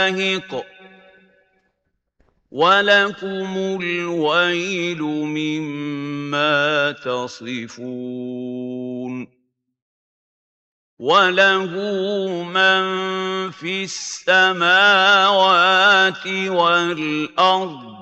شَاهِقٍ وَلَكُمُ الْوَيْلُ مِمَّا تَصِفُونَ وَلَهُ مَن فِي السَّمَاوَاتِ وَالْأَرْضِ